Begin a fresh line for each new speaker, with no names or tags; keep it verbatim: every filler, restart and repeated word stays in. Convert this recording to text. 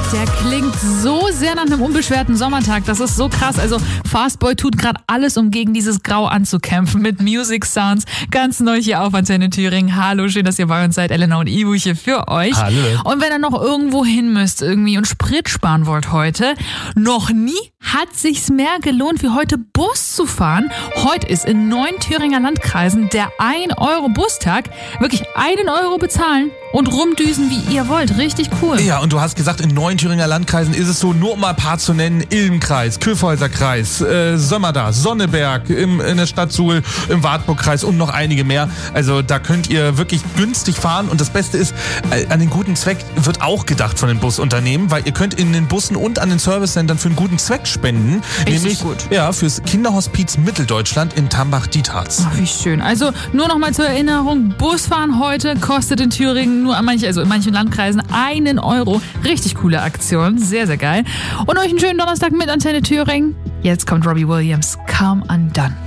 Der klingt so sehr nach einem unbeschwerten Sommertag. Das ist so krass. Also Fastboy tut gerade alles, um gegen dieses Grau anzukämpfen mit Music Sounds. Ganz neu hier auf Antenne Thüringen. Hallo, schön, dass ihr bei uns seid. Elena und Ibu hier für euch.
Hallo.
Und wenn ihr noch irgendwo hin müsst irgendwie und Sprit sparen wollt heute, noch nie hat sich's mehr gelohnt, wie heute Bus zu fahren. Heute ist in neun Thüringer Landkreisen der ein Euro Bustag. Wirklich einen Euro bezahlen und rumdüsen, wie ihr wollt. Richtig cool.
Ja, und du hast gesagt, in neun Thüringer Landkreisen ist es so, nur um mal ein paar zu nennen: Ilm-Kreis, Kyffhäuser-Kreis, äh, Sömmerda, Sonneberg, im, in der Stadt Suhl, im Wartburg-Kreis und noch einige mehr. Also da könnt ihr wirklich günstig fahren. Und das Beste ist, äh, an den guten Zweck wird auch gedacht von den Busunternehmen, weil ihr könnt in den Bussen und an den Servicecentern für einen guten Zweck spenden.
Richtig
nämlich
gut.
Ja, fürs Kinderhospiz Mitteldeutschland in Tambach-Dietharz.
Ach, wie schön. Also nur noch mal zur Erinnerung, Busfahren heute kostet in Thüringen nur an manche, also in manchen Landkreisen einen Euro. Richtig coole Aktion, sehr, sehr geil. Und euch einen schönen Donnerstag mit Antenne Thüringen. Jetzt kommt Robbie Williams, Come Undone.